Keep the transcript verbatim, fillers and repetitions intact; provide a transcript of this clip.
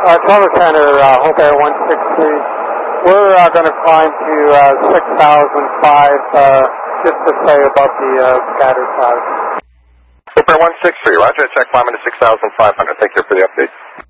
Uh, Charlotte Center, uh, Hope Air one six three. We're uh, going to climb to uh, six thousand five, uh, just to stay above the uh, scatter clouds. Hope Air one six three, roger, check climbing to six thousand five hundred. Thank you for the update.